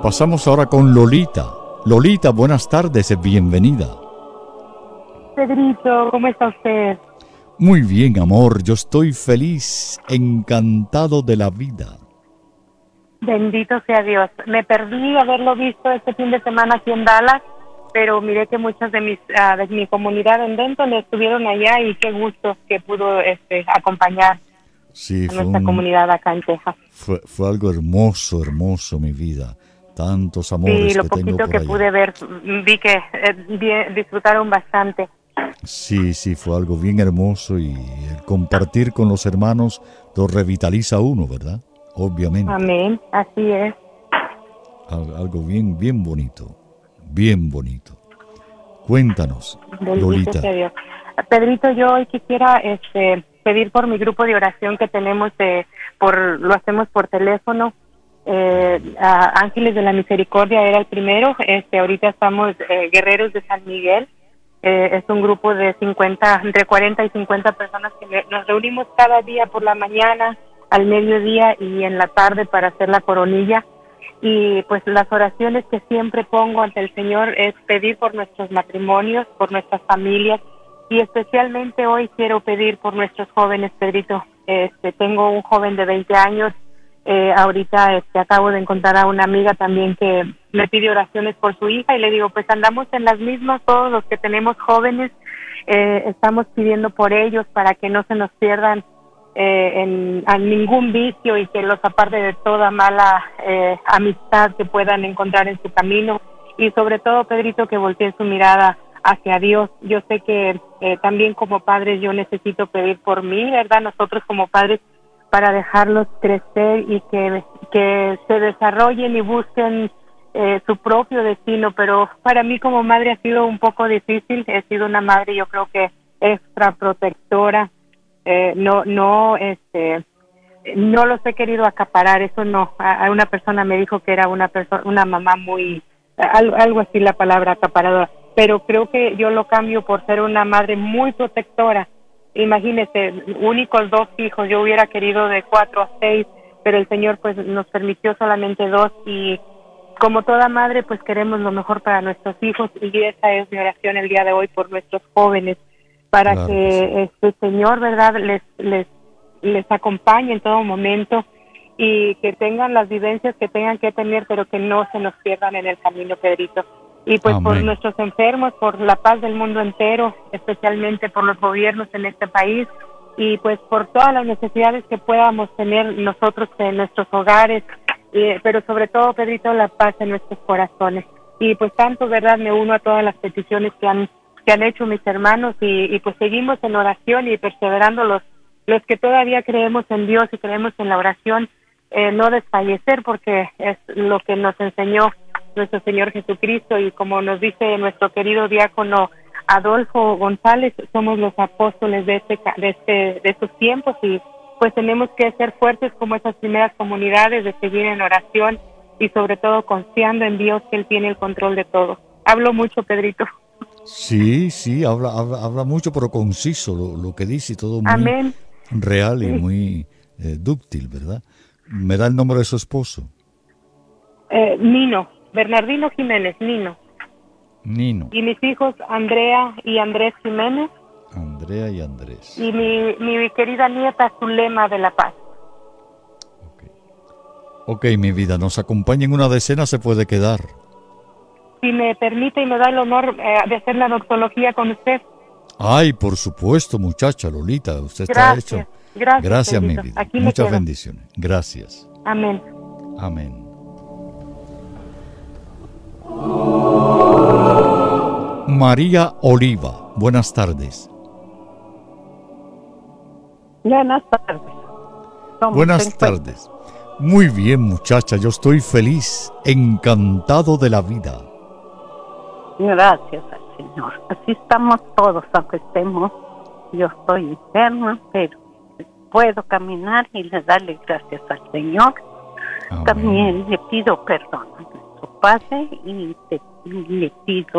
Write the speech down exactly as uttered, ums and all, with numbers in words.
Pasamos ahora con Lolita. Lolita, buenas tardes, bienvenida. Pedrito, ¿cómo está usted? Muy bien, amor, yo estoy feliz, encantado de la vida. Bendito sea Dios. Me perdí haberlo visto este fin de semana aquí en Dallas, pero miré que muchas de mis uh, de mi comunidad en Denton estuvieron allá y qué gusto que pudo este acompañar sí, a nuestra un, comunidad acá en Texas. Fue, fue algo hermoso, hermoso, mi vida. Tantos amores sí, lo que tengo por poquito que allá. pude ver, vi que eh, bien, disfrutaron bastante. Sí, sí, fue algo bien hermoso y el compartir con los hermanos lo revitaliza a uno, ¿verdad? Obviamente. Amén, así es. Algo bien, bien bonito, bien bonito. Cuéntanos, Bendito Lolita. sea Dios. Pedrito, yo hoy quisiera este, pedir por mi grupo de oración que tenemos, de, por lo hacemos por teléfono. Eh, a Ángeles de la Misericordia era el primero. Este, ahorita estamos eh, Guerreros de San Miguel. Eh, es un grupo de cincuenta, entre cuarenta y cincuenta personas que nos reunimos cada día por la mañana, al mediodía y en la tarde para hacer la coronilla. Y pues las oraciones que siempre pongo ante el Señor es pedir por nuestros matrimonios, por nuestras familias, y especialmente hoy quiero pedir por nuestros jóvenes, Pedrito. Este, tengo un joven de veinte años, eh, ahorita este, acabo de encontrar a una amiga también que me pide oraciones por su hija y le digo, pues andamos en las mismas, todos los que tenemos jóvenes, eh, estamos pidiendo por ellos para que no se nos pierdan Eh, en, en ningún vicio y que los aparte de toda mala eh, amistad que puedan encontrar en su camino, y sobre todo, Pedrito, que voltee su mirada hacia Dios. Yo sé que eh, también como padres yo necesito pedir por mí, ¿verdad? Nosotros como padres, para dejarlos crecer y que, que se desarrollen y busquen eh, su propio destino, pero para mí como madre ha sido un poco difícil. He sido una madre, yo creo que extra protectora. Eh, no, no, este, no los he querido acaparar, eso no. A, a una persona me dijo que era una persona, una mamá muy, algo, algo así la palabra acaparadora, pero creo que yo lo cambio por ser una madre muy protectora. Imagínese, únicos dos hijos, yo hubiera querido de cuatro a seis, pero el Señor pues nos permitió solamente dos, y como toda madre pues queremos lo mejor para nuestros hijos, y esa es mi oración el día de hoy por nuestros jóvenes, para Claro que, que sí. este Señor, ¿verdad?, les, les, les acompañe en todo momento y que tengan las vivencias que tengan que tener, pero que no se nos pierdan en el camino, Pedrito. Y pues Amén. Por nuestros enfermos, por la paz del mundo entero, especialmente por los gobiernos en este país, y pues por todas las necesidades que podamos tener nosotros en nuestros hogares, eh, pero sobre todo, Pedrito, la paz en nuestros corazones. Y pues tanto, ¿verdad?, me uno a todas las peticiones que han que han hecho mis hermanos, y, y pues seguimos en oración y perseverando los, los que todavía creemos en Dios y creemos en la oración, eh, no desfallecer, porque es lo que nos enseñó nuestro Señor Jesucristo, y como nos dice nuestro querido diácono Adolfo González, somos los apóstoles de este, de este, de estos tiempos, y pues tenemos que ser fuertes como esas primeras comunidades, de seguir en oración y sobre todo confiando en Dios, que Él tiene el control de todo. Hablo mucho, Pedrito. Sí, sí, habla, habla, habla mucho, pero conciso lo, lo que dice, y todo muy Amén. real y Sí. muy eh, dúctil, ¿verdad? ¿Me da el nombre de su esposo? Eh, Nino, Bernardino Jiménez, Nino. Nino. Y mis hijos, Andrea y Andrés Jiménez. Andrea y Andrés. Y mi, mi querida nieta, Zulema de la Paz. Ok, okay, mi vida, nos acompaña en una decena, se puede quedar. Si me permite y me da el honor eh, de hacer la doxología con usted. Ay, por supuesto, muchacha Lolita, usted Gracias, está hecho. Gracias, Gracias, mi Pedrito. vida. Aquí Muchas bendiciones. Gracias. Amén. Amén. María Oliva, buenas tardes. Buenas tardes. Buenas tardes. Muy bien, muchacha, yo estoy feliz, encantado de la vida. Gracias al Señor. Así estamos todos, aunque estemos. Yo estoy enferma, pero puedo caminar y le darle gracias al Señor. Amén. También le pido perdón a nuestro Padre y te, le pido